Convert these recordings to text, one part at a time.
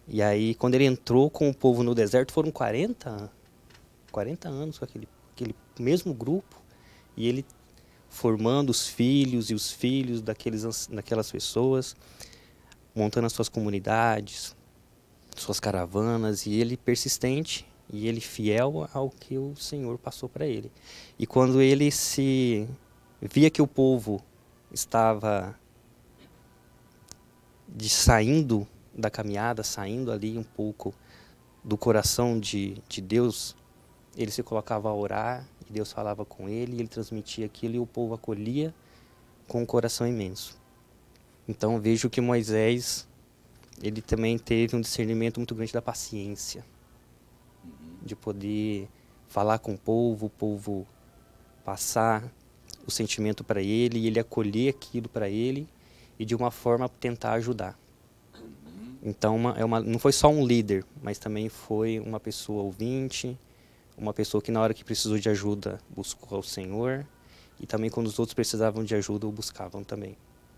E aí, quando ele entrou com o povo no deserto, foram 40 anos com aquele mesmo grupo. E ele formando os filhos e os filhos daquelas pessoas, montando as suas comunidades, suas caravanas, e ele persistente e ele fiel ao que o Senhor passou para ele. E quando ele se via que o povo estava saindo da caminhada, saindo ali um pouco do coração de Deus, ele se colocava a orar, e Deus falava com ele, e ele transmitia aquilo, e o povo acolhia com um coração imenso. Então vejo que Moisés, ele também teve um discernimento muito grande da paciência, de poder falar com o povo passar o sentimento para ele, e ele acolher aquilo para ele, e de uma forma tentar ajudar. Então não foi só um líder, mas também foi uma pessoa ouvinte, uma pessoa que na hora que precisou de ajuda buscou ao Senhor, e também quando os outros precisavam de ajuda o buscavam também.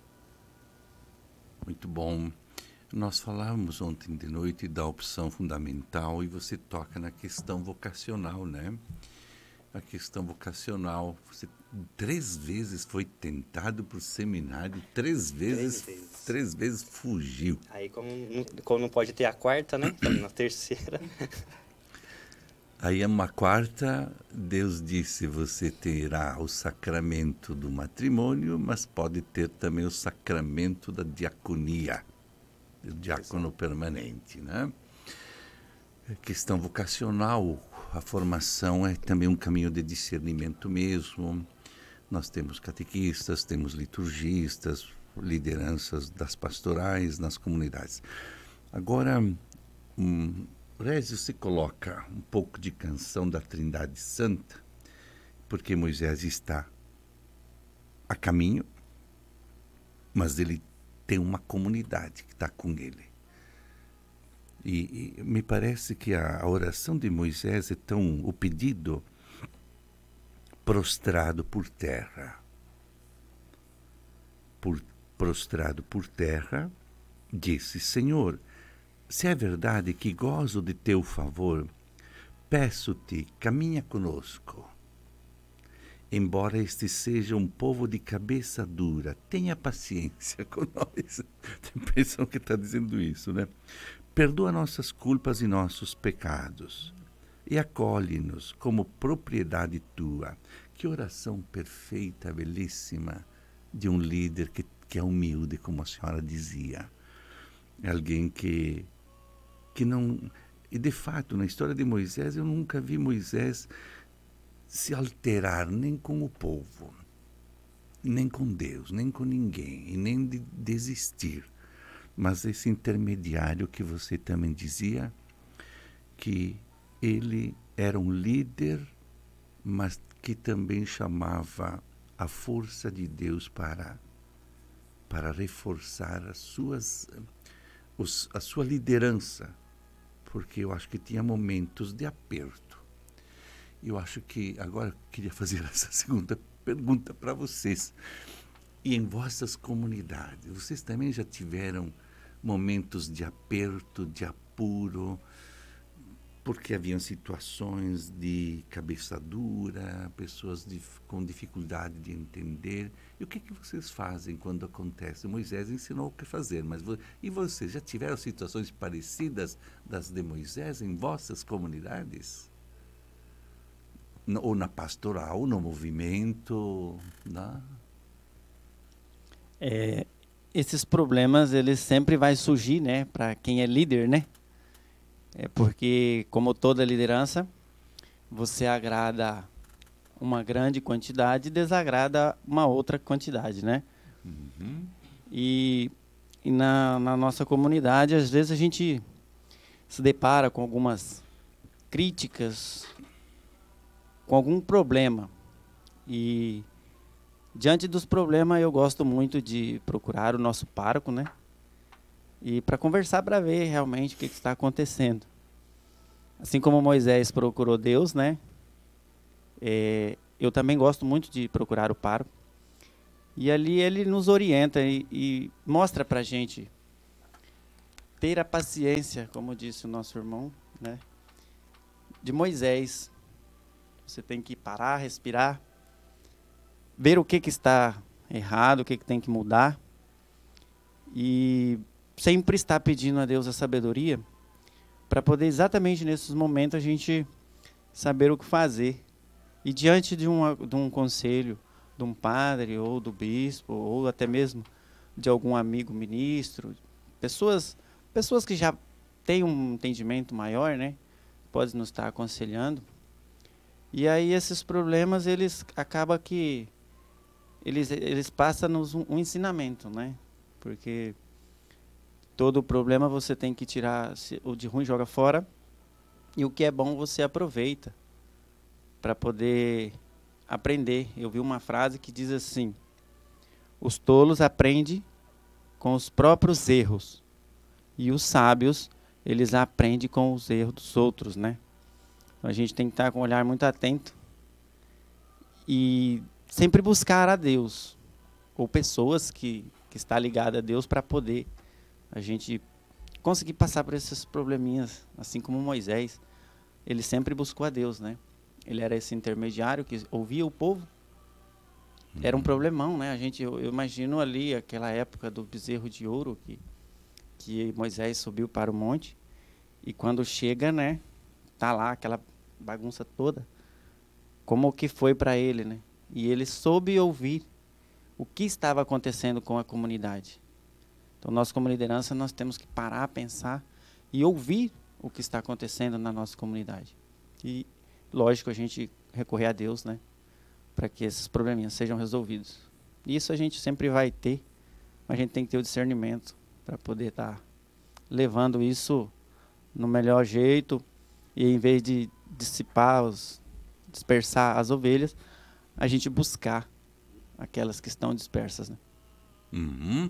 Muito bom. Nós falávamos ontem de noite da opção fundamental e você toca na questão vocacional, né? A questão vocacional. Você 3 vezes foi tentado por seminário, 3 vezes. 3 vezes fugiu. Aí como não pode ter a quarta, né? Na terceira. Aí uma quarta, Deus disse, você terá o sacramento do matrimônio, mas pode ter também o sacramento da diaconia, o diácono permanente, né? A questão vocacional, a formação é também um caminho de discernimento mesmo. Nós temos catequistas, temos liturgistas, lideranças das pastorais nas comunidades. Agora, Régio se coloca um pouco de canção da Trindade Santa, porque Moisés está a caminho, mas ele tem uma comunidade que está com ele. E me parece que a oração de Moisés é tão, o pedido, prostrado por terra. Prostrado por terra, disse, Senhor, se é verdade que gozo de teu favor, peço-te, caminha conosco. Embora este seja um povo de cabeça dura, tenha paciência com nós. Tem a impressão que está dizendo isso, né? Perdoa nossas culpas e nossos pecados e acolhe-nos como propriedade tua. Que oração perfeita, belíssima, de um líder que é humilde, como a senhora dizia. É alguém que não... E, de fato, na história de Moisés, eu nunca vi Moisés se alterar nem com o povo, nem com Deus, nem com ninguém, e nem de desistir. Mas esse intermediário que você também dizia, que ele era um líder, mas que também chamava a força de Deus para reforçar a sua liderança, porque eu acho que tinha momentos de aperto. Eu acho que agora eu queria fazer essa segunda pergunta para vocês. E em vossas comunidades, vocês também já tiveram momentos de aperto, de apuro, porque haviam situações de cabeça dura, pessoas com dificuldade de entender. E o que vocês fazem quando acontece? Moisés ensinou o que fazer, mas e vocês já tiveram situações parecidas das de Moisés em vossas comunidades? Ou na pastoral, no movimento, né? Esses problemas, eles sempre vai surgir, né, para quem é líder, né? Porque, como toda liderança, você agrada uma grande quantidade e desagrada uma outra quantidade, né? Uhum. E na nossa comunidade, às vezes a gente se depara com algumas críticas, com algum problema. E diante dos problemas, eu gosto muito de procurar o nosso pároco, né? E para conversar, para ver realmente o que está acontecendo. Assim como Moisés procurou Deus, né? Eu também gosto muito de procurar o pároco. E ali ele nos orienta e mostra para a gente ter a paciência, como disse o nosso irmão, né, de Moisés. Você tem que parar, respirar, ver o que está errado, o que tem que mudar, e sempre estar pedindo a Deus a sabedoria para poder exatamente nesses momentos a gente saber o que fazer. E diante de um conselho de um padre ou do bispo ou até mesmo de algum amigo ministro, pessoas que já têm um entendimento maior, né, podem nos estar aconselhando. E aí esses problemas, eles acabam que eles passam-nos um ensinamento, né? Porque todo problema você tem que tirar, o de ruim joga fora, e o que é bom você aproveita para poder aprender. Eu vi uma frase que diz assim: os tolos aprendem com os próprios erros, e os sábios, eles aprendem com os erros dos outros, né? Então a gente tem que estar com um olhar muito atento e sempre buscar a Deus, ou pessoas que está ligada a Deus, para poder a gente conseguir passar por esses probleminhas, assim como Moisés. Ele sempre buscou a Deus, né? Ele era esse intermediário que ouvia o povo. Era um problemão, né? Eu imagino ali aquela época do bezerro de ouro que Moisés subiu para o monte, e quando chega, né, tá lá aquela bagunça toda. Como que foi para ele, né? E ele soube ouvir o que estava acontecendo com a comunidade. Então, nós como liderança, nós temos que parar, pensar e ouvir o que está acontecendo na nossa comunidade. E, lógico, a gente recorrer a Deus, né, para que esses probleminhas sejam resolvidos. Isso a gente sempre vai ter, mas a gente tem que ter o discernimento para poder estar levando isso no melhor jeito, e em vez de dispersar as ovelhas, a gente buscar aquelas que estão dispersas, né? Uhum.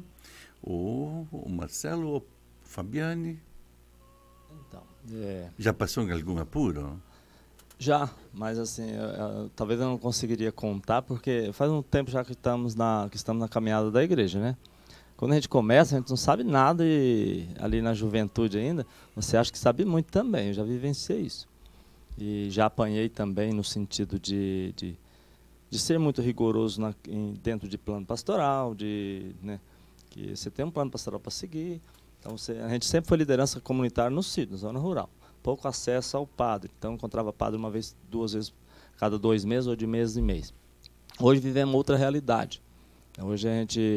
O Marcelo, o Fabiane, Então, já passou em algum apuro? já, mas assim, talvez eu não conseguiria contar, porque faz um tempo já que estamos na caminhada da igreja, né? Quando a gente começa, a gente não sabe nada, e ali na juventude ainda, você acha que sabe muito também. Eu já vivenciei isso. E já apanhei também no sentido de ser muito rigoroso dentro de plano pastoral, né, que você tem um plano pastoral para seguir. Então, a gente sempre foi liderança comunitária no sítio, na zona rural. Pouco acesso ao padre. Então, encontrava padre uma vez, 2 vezes, cada 2 meses ou de mês em mês. Hoje vivemos outra realidade. Hoje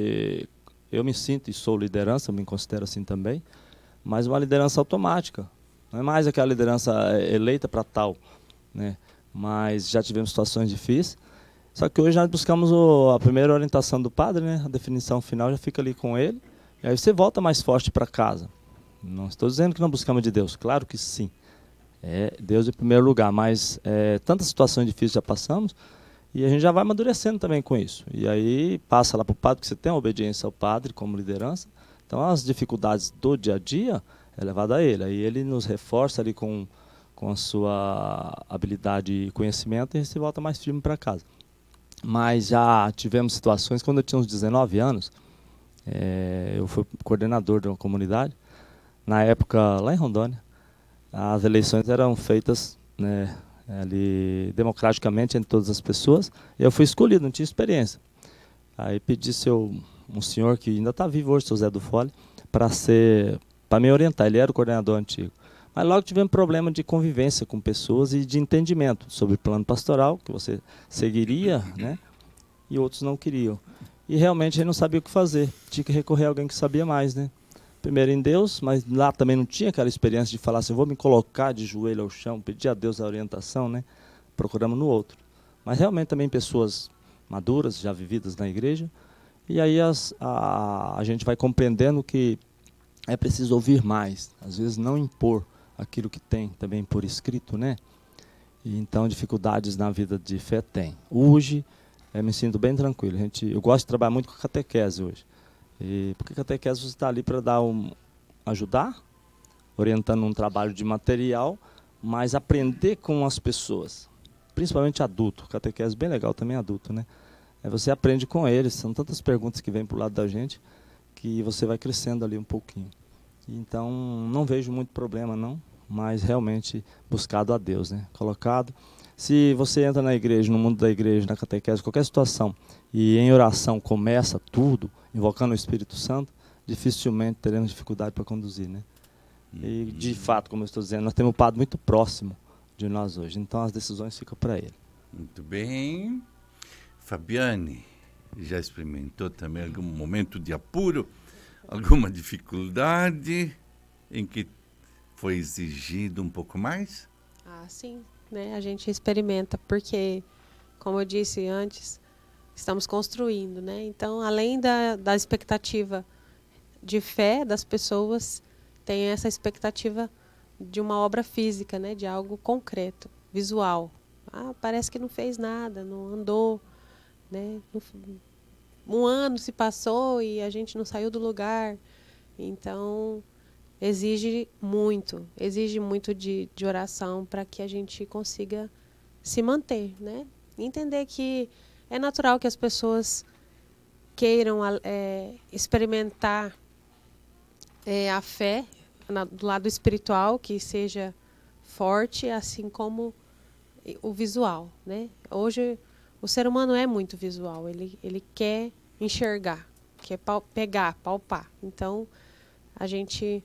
eu me sinto e sou liderança, eu me considero assim também, mas uma liderança automática. Não é mais aquela liderança eleita para tal, né? Mas já tivemos situações difíceis. Só que hoje nós buscamos a primeira orientação do padre, né? A definição final já fica ali com ele. E aí você volta mais forte para casa. Não estou dizendo que não buscamos de Deus, claro que sim. É Deus em primeiro lugar, mas tantas situações difíceis já passamos, e a gente já vai amadurecendo também com isso. E aí passa lá para o padre, porque você tem a obediência ao padre como liderança. Então as dificuldades do dia a dia é levado a ele. Aí ele nos reforça ali com a sua habilidade e conhecimento, e a gente volta mais firme para casa. Mas já tivemos situações, quando eu tinha uns 19 anos, eu fui coordenador de uma comunidade. Na época, lá em Rondônia, as eleições eram feitas, né, ali democraticamente entre todas as pessoas. E eu fui escolhido, não tinha experiência. Aí pedi um senhor que ainda está vivo hoje, seu Zé do Fole, para me orientar. Ele era o coordenador antigo. Mas logo tivemos problema de convivência com pessoas e de entendimento sobre plano pastoral, que você seguiria, né, e outros não queriam. E realmente ele não sabia o que fazer. Tinha que recorrer a alguém que sabia mais, né? Primeiro em Deus, mas lá também não tinha aquela experiência de falar assim, vou me colocar de joelho ao chão, pedir a Deus a orientação, né? Procuramos no outro. Mas realmente também pessoas maduras, já vividas na igreja. E aí a gente vai compreendendo que é preciso ouvir mais, às vezes não impor aquilo que tem também por escrito, né? E então dificuldades na vida de fé tem. Hoje me sinto bem tranquilo. Eu gosto de trabalhar muito com a catequese hoje. Porque a catequese você está ali para ajudar, orientando um trabalho de material, mas aprender com as pessoas, principalmente adulto. Catequese bem legal também adulto, né? Você aprende com eles, são tantas perguntas que vêm para o lado da gente, que você vai crescendo ali um pouquinho. Então, não vejo muito problema, não, mas realmente buscado a Deus, né? Colocado. Se você entra na igreja, no mundo da igreja, na catequese, qualquer situação, e em oração começa tudo, invocando o Espírito Santo, dificilmente teremos dificuldade para conduzir, né? E, de fato, como eu estou dizendo, nós temos um padre muito próximo de nós hoje, então as decisões ficam para ele. Muito bem. Fabiane, já experimentou também algum momento de apuro, alguma dificuldade em que foi exigido um pouco mais? Ah, sim, né? A gente experimenta, porque, como eu disse antes, estamos construindo, né? Então, além da expectativa de fé das pessoas, tem essa expectativa de uma obra física, né? De algo concreto, visual. Ah, parece que não fez nada, não andou, né? Um ano se passou e a gente não saiu do lugar. Então, exige muito de oração para que a gente consiga se manter, né? Entender que é natural que as pessoas queiram experimentar a fé do lado espiritual, que seja forte, assim como o visual, né? Hoje o ser humano é muito visual, ele quer enxergar, quer pegar, palpar. Então a gente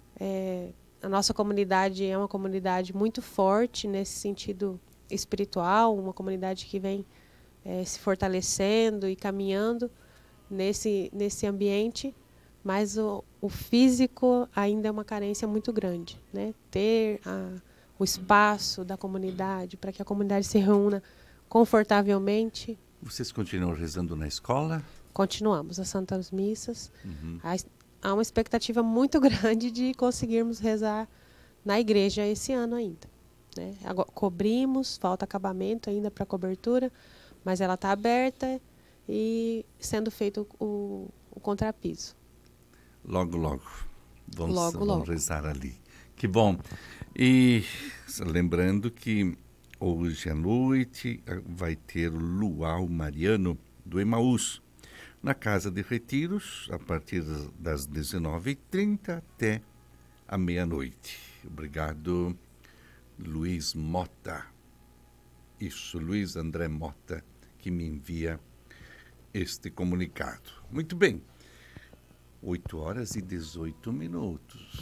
a nossa comunidade é uma comunidade muito forte nesse sentido espiritual, uma comunidade que vem se fortalecendo e caminhando nesse ambiente, mas o físico ainda é uma carência muito grande, né? Ter o espaço da comunidade para que a comunidade se reúna confortavelmente. Vocês continuam rezando na escola? Continuamos as Santas Missas. Há uma expectativa muito grande de conseguirmos rezar na igreja esse ano ainda, né? Agora, cobrimos, falta acabamento ainda para cobertura, mas ela está aberta e sendo feito o contrapiso. Logo vamos Logo. rezar ali. Que bom. E lembrando que hoje à noite vai ter o Luau Mariano do Emaús, na Casa de Retiros, a partir das 19h30 até a meia-noite. Obrigado, Luiz Mota. Isso, Luiz André Mota, que me envia este comunicado. Muito bem. 8h18.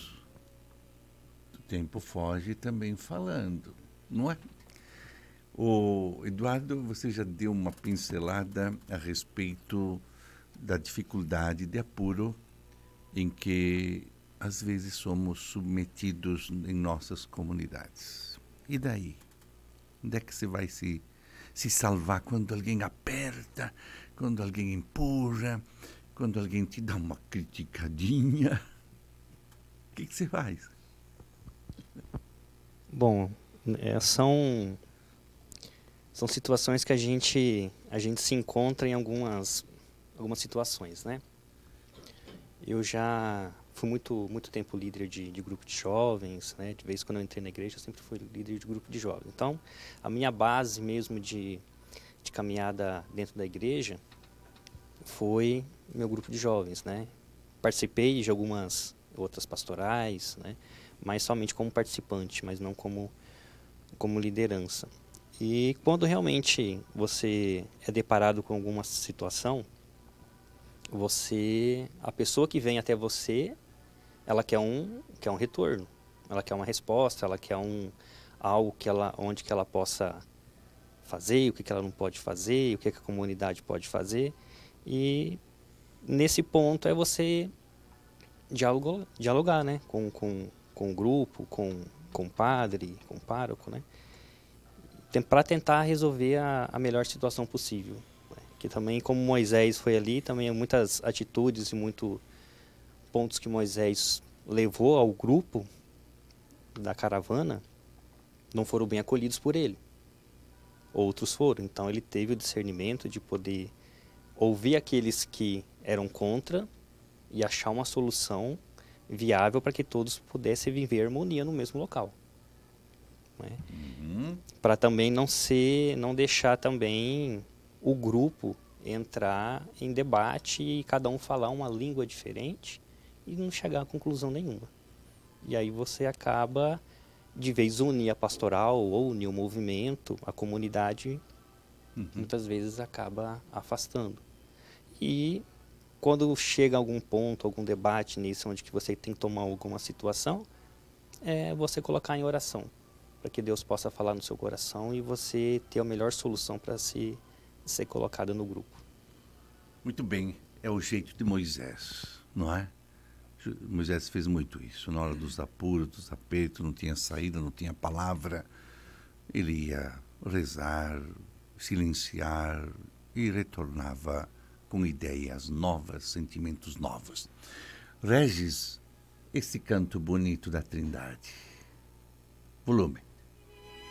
O tempo foge também falando, não é? O Eduardo, você já deu uma pincelada a respeito da dificuldade de apuro em que às vezes somos submetidos em nossas comunidades. E daí? Onde é que você vai se salvar quando alguém aperta, quando alguém empurra, quando alguém te dá uma criticadinha? O que você faz? Bom, são situações que a gente se encontra em algumas situações, né? Eu já fui muito tempo líder de grupo de jovens, né? De vez quando eu entrei na igreja, eu sempre fui líder de grupo de jovens. Então, a minha base mesmo de caminhada dentro da igreja foi meu grupo de jovens, né? Participei de algumas outras pastorais, né? Mas somente como participante, mas não como liderança. E quando realmente você é deparado com alguma situação, a pessoa que vem até você, ela quer um retorno, ela quer uma resposta, ela quer algo onde que ela possa fazer, o que ela não pode fazer, o que a comunidade pode fazer. E nesse ponto é você dialogar, né, com o grupo, com o padre, com o pároco, né, para tentar resolver a melhor situação possível. Que também, como Moisés foi ali, também muitas atitudes e muitos pontos que Moisés levou ao grupo da caravana não foram bem acolhidos por ele. Outros foram. Então ele teve o discernimento de poder ouvir aqueles que eram contra e achar uma solução viável para que todos pudessem viver em harmonia no mesmo local, né? Para também não deixar também o grupo entrar em debate e cada um falar uma língua diferente e não chegar a conclusão nenhuma. E aí você acaba, de vez, unir a pastoral ou unir o movimento, a comunidade, muitas vezes acaba afastando. E quando chega a algum ponto, algum debate nisso, onde que você tem que tomar alguma situação, é você colocar em oração, para que Deus possa falar no seu coração e você ter a melhor solução para ser colocada no grupo. Muito bem, é o jeito de Moisés, não é? Moisés fez muito isso. Na hora dos apuros, dos apertos, não tinha saída, não tinha palavra. Ele ia rezar, silenciar e retornava com ideias novas, sentimentos novos. Regis, esse canto bonito da Trindade. Volume.